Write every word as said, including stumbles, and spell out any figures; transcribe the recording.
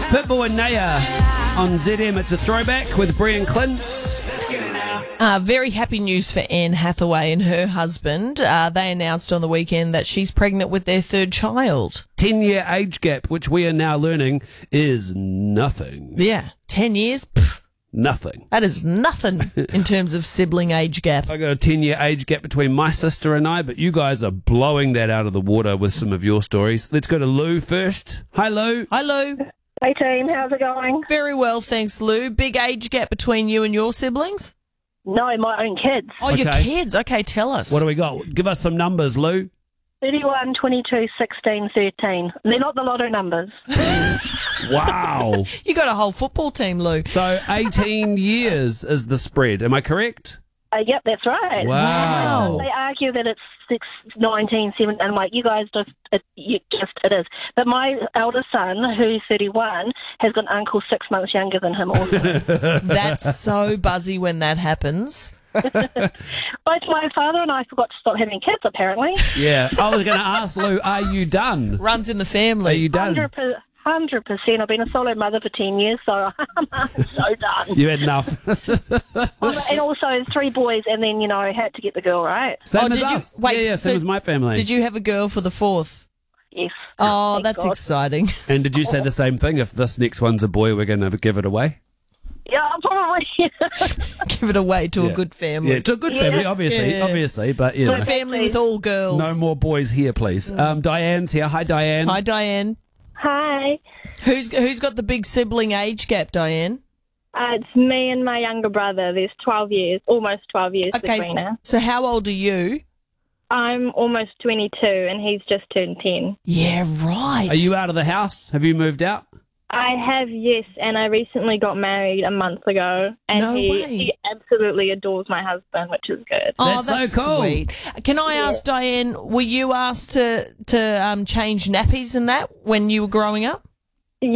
Pitbull and Naya on Z M. It's a throwback with Brian Clint. Uh, very happy news for Anne Hathaway and her husband. Uh, they announced on the weekend that she's pregnant with their third child. ten-year age gap, which we are now learning is nothing. Yeah, ten years? Pff, Nothing. that is nothing in terms of sibling age gap. I got a ten-year age gap between my sister and I, but you guys are blowing that out of the water with some of your stories. Let's go to Lou first. Hi, Lou. Hi, Lou. Hey team, how's it going? Very well, thanks, Lou. Big age gap between you and your siblings? No, my own kids. Oh, your Okay. kids. Okay, tell us. What do we got? Give us some numbers, Lou. thirty-one, twenty-two, sixteen, thirteen. They're not the lotto numbers. Wow. You got a whole football team, Lou. So eighteen years is the spread. Am I correct? Uh, yep, that's right. Wow. They argue that it's six, nineteen, seven, and I'm like, you guys just, it, you just, it is. But my eldest son, who's thirty-one, has got an uncle six months younger than him also. That's so buzzy when that happens. Both my father and I forgot to stop having kids, apparently. Yeah. I was going to ask Lou, are you done? Runs in the Are family. you done? one hundred percent. I've been a solo mother for ten years, so I'm so done. You had enough. And also three boys, and then, you know, I had to get the girl, right? Same Oh, as did you- us. wait, yeah, yeah, same so as my family. Did you have a girl for the fourth? Yes. Oh, Thank that's God. exciting. And did you say the same thing? If this next one's a boy, we're going to give it away? Yeah, probably. Give it away to Yeah. a good family. Yeah, to a good family, obviously, Yeah. obviously, but you Good know, family with all girls. no more boys here, please. Um, Diane's here. Hi, Diane. Hi, Diane. Hi, Who's who's got the big sibling age gap, Diane? uh, it's me and my younger brother. There's twelve years, almost twelve years Okay, between us. so how old are you? I'm almost twenty-two and he's just turned ten. Yeah, right. Are you out of the house? Have you moved out? I have, yes, and I recently got married a month ago, and No he, way. he absolutely adores my husband, which is good. Oh, That's so that's cool. sweet. Can I ask, Diane, were you asked to to um, change nappies and that when you were growing up?